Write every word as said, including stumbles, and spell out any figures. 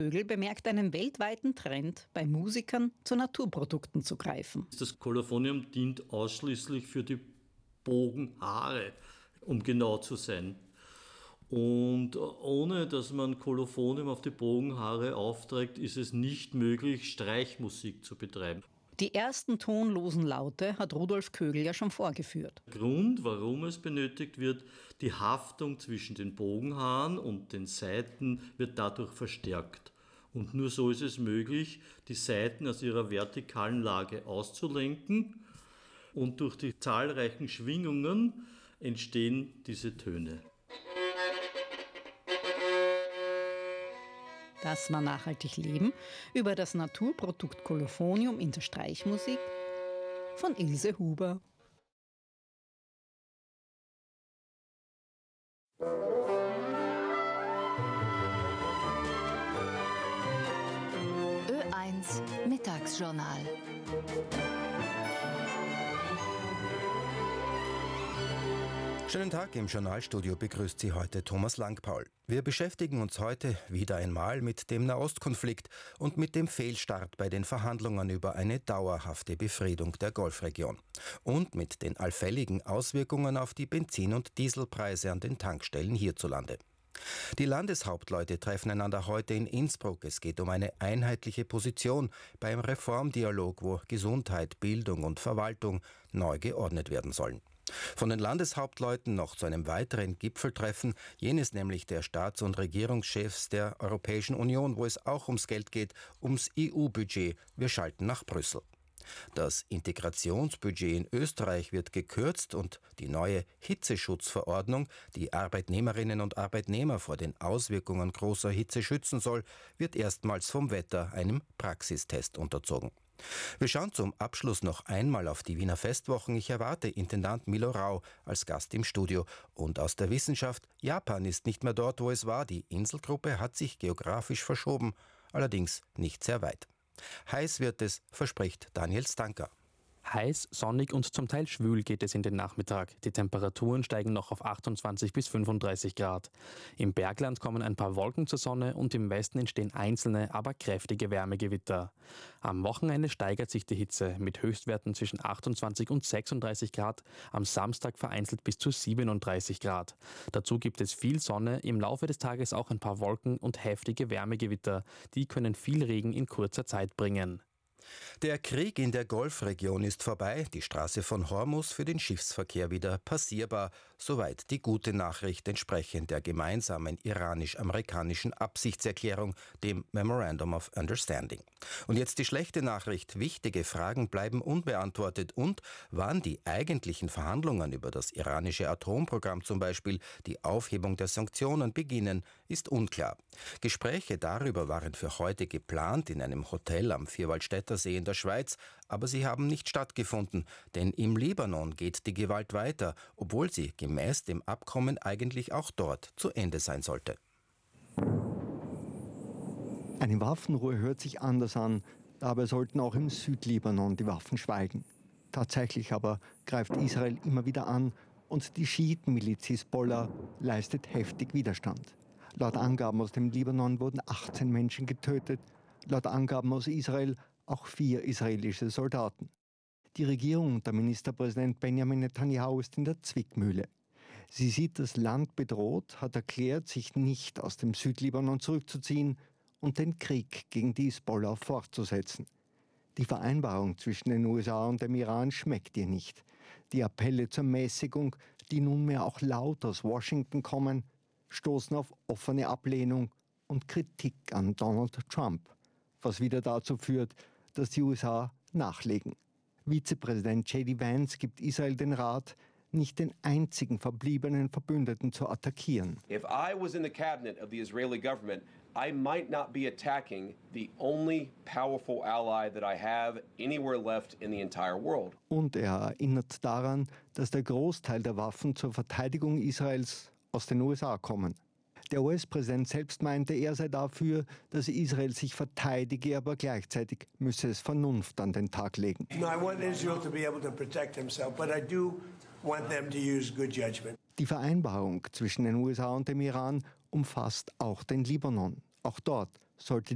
Kögel bemerkt einen weltweiten Trend, bei Musikern zu Naturprodukten zu greifen. Das Kolophonium dient ausschließlich für die Bogenhaare, um genau zu sein. Und ohne dass man Kolophonium auf die Bogenhaare aufträgt, ist es nicht möglich, Streichmusik zu betreiben. Die ersten tonlosen Laute hat Rudolf Kögel ja schon vorgeführt. Der Grund, warum es benötigt wird, die Haftung zwischen den Bogenhaaren und den Saiten wird dadurch verstärkt. Und nur so ist es möglich, die Saiten aus ihrer vertikalen Lage auszulenken. Und durch die zahlreichen Schwingungen entstehen diese Töne. Das war Nachhaltig Leben über das Naturprodukt Kolophonium in der Streichmusik von Ilse Huber. Ö eins Mittagsjournal. Schönen Tag, im Journalstudio begrüßt Sie heute Thomas Langpaul. Wir beschäftigen uns heute wieder einmal mit dem Nahostkonflikt und mit dem Fehlstart bei den Verhandlungen über eine dauerhafte Befriedung der Golfregion. Und mit den allfälligen Auswirkungen auf die Benzin- und Dieselpreise an den Tankstellen hierzulande. Die Landeshauptleute treffen einander heute in Innsbruck. Es geht um eine einheitliche Position beim Reformdialog, wo Gesundheit, Bildung und Verwaltung neu geordnet werden sollen. Von den Landeshauptleuten noch zu einem weiteren Gipfeltreffen, jenes nämlich der Staats- und Regierungschefs der Europäischen Union, wo es auch ums Geld geht, ums E U-Budget. Wir schalten nach Brüssel. Das Integrationsbudget in Österreich wird gekürzt und die neue Hitzeschutzverordnung, die Arbeitnehmerinnen und Arbeitnehmer vor den Auswirkungen großer Hitze schützen soll, wird erstmals vom Wetter einem Praxistest unterzogen. Wir schauen zum Abschluss noch einmal auf die Wiener Festwochen. Ich erwarte Intendant Milo Rau als Gast im Studio. Und aus der Wissenschaft, Japan ist nicht mehr dort, wo es war. Die Inselgruppe hat sich geografisch verschoben, allerdings nicht sehr weit. Heiß wird es, verspricht Daniel Stanker. Heiß, sonnig und zum Teil schwül geht es in den Nachmittag. Die Temperaturen steigen noch auf achtundzwanzig bis fünfunddreißig Grad. Im Bergland kommen ein paar Wolken zur Sonne und im Westen entstehen einzelne, aber kräftige Wärmegewitter. Am Wochenende steigert sich die Hitze mit Höchstwerten zwischen achtundzwanzig und sechsunddreißig Grad, am Samstag vereinzelt bis zu siebenunddreißig Grad. Dazu gibt es viel Sonne, im Laufe des Tages auch ein paar Wolken und heftige Wärmegewitter. Die können viel Regen in kurzer Zeit bringen. Der Krieg in der Golfregion ist vorbei, die Straße von Hormuz für den Schiffsverkehr wieder passierbar. Soweit die gute Nachricht entsprechend der gemeinsamen iranisch-amerikanischen Absichtserklärung, dem Memorandum of Understanding. Und jetzt die schlechte Nachricht, wichtige Fragen bleiben unbeantwortet und wann die eigentlichen Verhandlungen über das iranische Atomprogramm, zum Beispiel die Aufhebung der Sanktionen, beginnen, ist unklar. Gespräche darüber waren für heute geplant in einem Hotel am Vierwaldstätter See in der Schweiz, aber sie haben nicht stattgefunden, denn im Libanon geht die Gewalt weiter, obwohl sie gemäß dem Abkommen eigentlich auch dort zu Ende sein sollte. Eine Waffenruhe hört sich anders an, dabei sollten auch im Südlibanon die Waffen schweigen. Tatsächlich aber greift Israel immer wieder an und die Schiitenmiliz Hisbollah leistet heftig Widerstand. Laut Angaben aus dem Libanon wurden achtzehn Menschen getötet, laut Angaben aus Israel auch vier israelische Soldaten. Die Regierung unter Ministerpräsident Benjamin Netanyahu ist in der Zwickmühle. Sie sieht das Land bedroht, hat erklärt, sich nicht aus dem Südlibanon zurückzuziehen und den Krieg gegen die Hisbollah fortzusetzen. Die Vereinbarung zwischen den U S A und dem Iran schmeckt ihr nicht. Die Appelle zur Mäßigung, die nunmehr auch laut aus Washington kommen, stoßen auf offene Ablehnung und Kritik an Donald Trump, was wieder dazu führt, dass die U S A nachlegen. Vizepräsident J D Vance gibt Israel den Rat, nicht den einzigen verbliebenen Verbündeten zu attackieren. If I was in the cabinet of the Israeli government, I might not be attacking the only powerful ally that I have anywhere left in the entire world. Und er erinnert daran, dass der Großteil der Waffen zur Verteidigung Israels aus den U S A kommen. Der U S-Präsident selbst meinte, er sei dafür, dass Israel sich verteidige, aber gleichzeitig müsse es Vernunft an den Tag legen. No, I want Israel to be able to protect himself, but I do want them to use good judgment. Die Vereinbarung zwischen den U S A und dem Iran umfasst auch den Libanon. Auch dort sollte